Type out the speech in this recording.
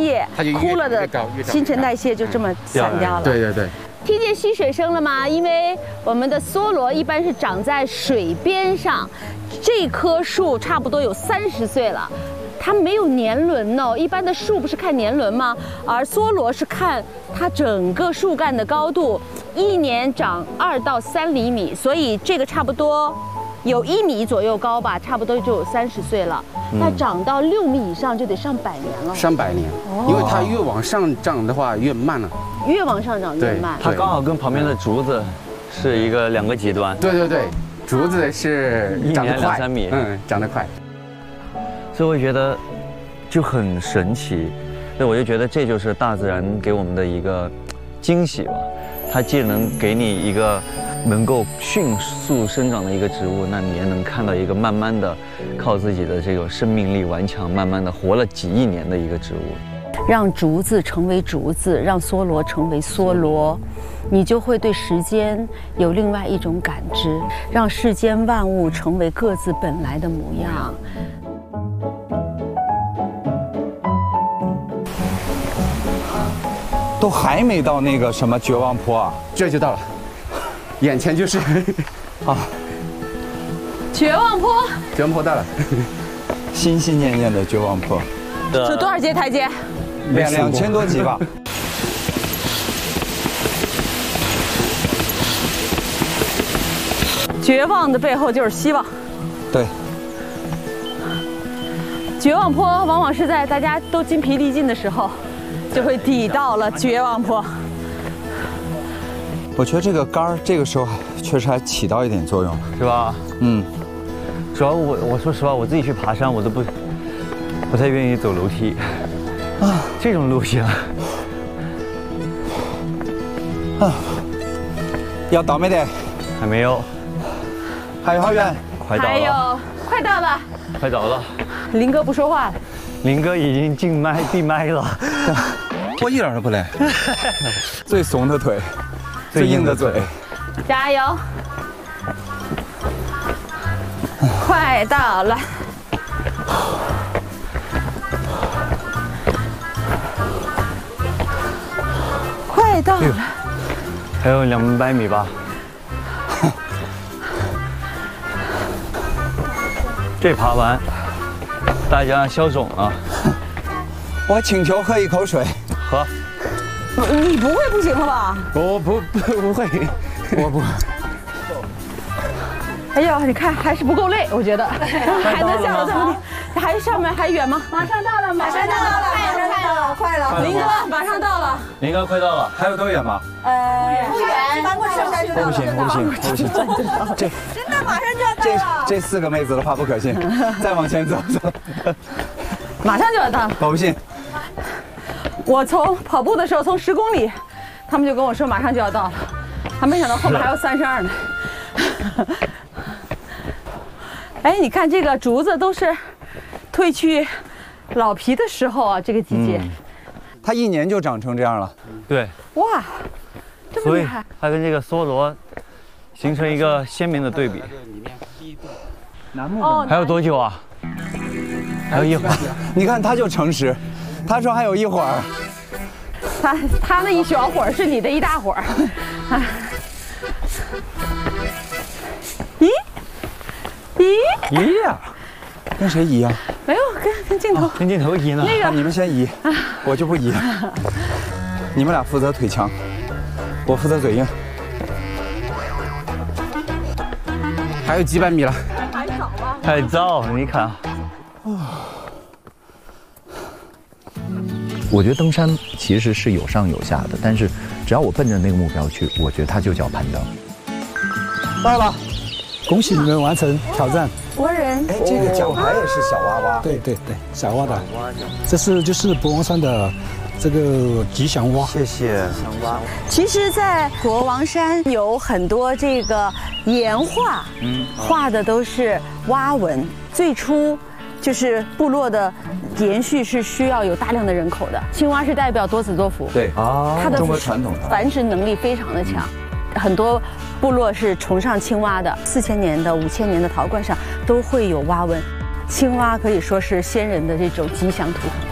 叶枯了的新陈代谢就这么散掉了。 对对对。 听见吸水声了吗？因为我们的梭罗一般是长在水边上，这棵树差不多有30岁了。 它没有年轮哦，一般的树不是看年轮吗？而梭罗是看它整个树干的高度，一年长2到3厘米，所以这个差不多有1米左右高吧，差不多就有30岁了。那长到6米以上就得上百年了。 上百年，因为它越往上长的话越慢了。 越往上长越慢。 它刚好跟旁边的竹子是2个极端。 对对对，竹子是长得快 ，1年2、3米， 长得快。 所以我觉得就很神奇，那我就觉得这就是大自然给我们的一个惊喜吧。它既能给你一个能够迅速生长的一个植物，那你也能看到一个慢慢的靠自己的这种生命力顽强，慢慢的活了几亿年的一个植物。 让竹子成为竹子，让梭罗成为梭罗，你就会对时间有另外一种感知，让世间万物成为各自本来的模样。 都还没到那个什么绝望坡啊， 这就到了，眼前就是啊， 绝望坡， 绝望坡到了， 心心念念的绝望坡， 这多少阶台阶 ？2000多级吧。 绝望的背后就是希望。 对。 绝望坡往往是在大家都筋疲力尽的时候。 就会抵到了绝望坡。 我觉得这个杆儿这个时候确实还起到一点作用， 是吧？ 嗯。 主要我说实话，我自己去爬山，我都不太愿意走楼梯啊，这种路线啊，要到没得？ 还没有， 还有好远？ 快到了， 还有，快到了， 快到了。 林哥不说话了。 林哥已经进麦闭麦了， 我一点都不累，最怂的腿，最硬的嘴， 加油！快到了，快到了， 还有200米吧。这爬完。 大家消肿了， 我请求喝一口水， 喝。 你不会不行了吧？ 我不会，我不。 哎呦，你看还是不够累，我觉得还能下到这么低，还上面还远吗？马上到了，马上到了，快了！林哥马上到了， 林哥快到了， 还有多远吗？ 不远，翻过山就到了。 不行，这真的马上就要到了。 这4个妹子的话不可信，再往前走。 马上就要到了。 我不信。 我从跑步的时候从10公里，他们就跟我说马上就要到了，还没想到后面还有32呢。哎，你看这个竹子都是褪去老皮的时候啊，这个季节。 它1年就长成这样了。 对。 哇，这么厉害！ 它跟这个梭罗形成一个鲜明的对比。 哦， 还有多久啊？还有一会儿。 你看，他就诚实，他说还有一会儿。 他那一小会儿是你的一大会儿。 咦呀，跟谁移啊？ 没有，跟镜头， 跟镜头移呢。 那个你们先移，我就不移。你们俩负责腿强，我负责嘴硬。 还有几百米了， 还早啊！ 太早，你看。 我觉得登山其实是有上有下的，但是只要我奔着那个目标去，我觉得它就叫攀登。 到了，恭喜你们完成挑战。 国人， 哎，这个奖牌也是小娃娃。 对，小蛙的，这是就是博王山的这个吉祥蛙。 谢谢。 其实，在国王山有很多这个岩画，画的都是蛙纹。最初就是部落的延续是需要有大量的人口的。青蛙是代表多子多福， 对啊， 它的中国传统繁殖能力非常的强。很多部落是崇尚青蛙的，4000年的、5000年的陶罐上都会有蛙纹。青蛙可以说是先人的这种吉祥图腾。